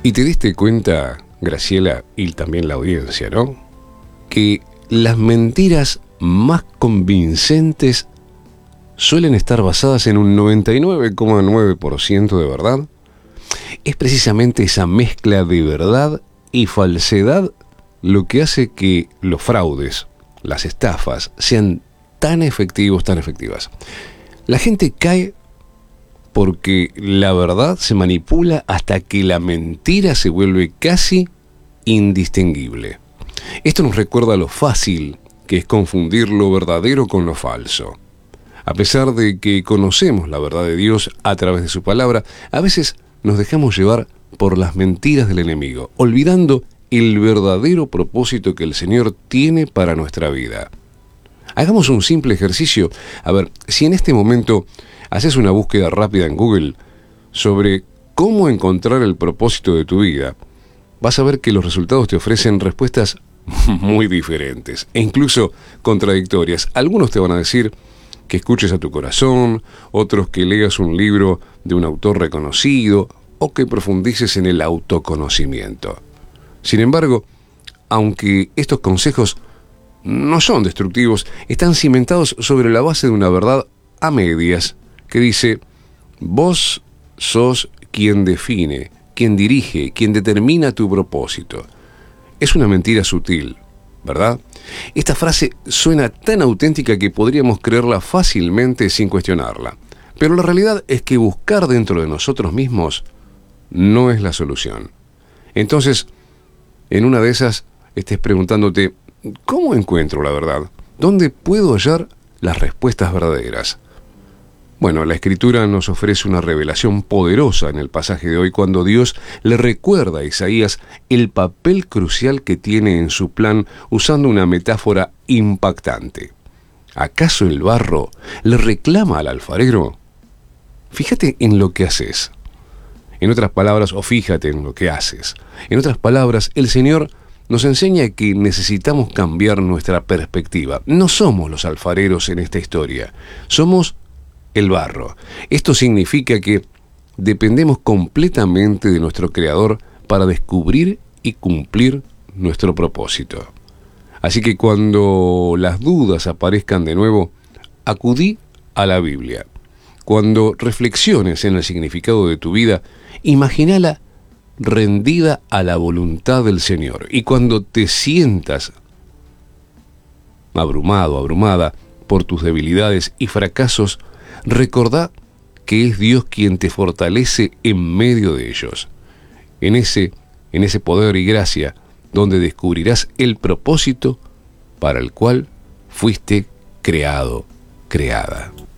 Y te diste cuenta, Graciela, y también la audiencia, ¿no?, que las mentiras más convincentes suelen estar basadas en un 99,9% de verdad. Es precisamente esa mezcla de verdad y falsedad lo que hace que los fraudes, las estafas, sean tan efectivos, tan efectivas. La gente cae porque la verdad se manipula hasta que la mentira se vuelve casi indistinguible. Esto nos recuerda lo fácil que es confundir lo verdadero con lo falso. A pesar de que conocemos la verdad de Dios a través de su palabra, a veces nos dejamos llevar por las mentiras del enemigo, olvidando el verdadero propósito que el Señor tiene para nuestra vida. Hagamos un simple ejercicio. A ver, si en este momento haces una búsqueda rápida en Google sobre cómo encontrar el propósito de tu vida, vas a ver que los resultados te ofrecen respuestas muy diferentes e incluso contradictorias. Algunos te van a decir que escuches a tu corazón, otros que leas un libro de un autor reconocido o que profundices en el autoconocimiento. Sin embargo, aunque estos consejos no son destructivos, están cimentados sobre la base de una verdad a medias que dice: vos sos quien define, quien dirige, quien determina tu propósito. Es una mentira sutil, ¿verdad? Esta frase suena tan auténtica que podríamos creerla fácilmente sin cuestionarla. Pero la realidad es que buscar dentro de nosotros mismos no es la solución. Entonces, en una de esas, estés preguntándote: ¿cómo encuentro la verdad? ¿Dónde puedo hallar las respuestas verdaderas? Bueno, la Escritura nos ofrece una revelación poderosa en el pasaje de hoy cuando Dios le recuerda a Isaías el papel crucial que tiene en su plan usando una metáfora impactante. ¿Acaso el barro le reclama al alfarero? Fíjate en lo que haces. En otras palabras, o fíjate en lo que haces. En otras palabras, el Señor nos enseña que necesitamos cambiar nuestra perspectiva. No somos los alfareros en esta historia, somos el barro. Esto significa que dependemos completamente de nuestro Creador para descubrir y cumplir nuestro propósito. Así que cuando las dudas aparezcan de nuevo, acudí a la Biblia. Cuando reflexiones en el significado de tu vida, imagínala rendida a la voluntad del Señor. Y cuando te sientas abrumado, abrumada por tus debilidades y fracasos, recordá que es Dios quien te fortalece en medio de ellos. En ese poder y gracia donde descubrirás el propósito para el cual fuiste creado, creada.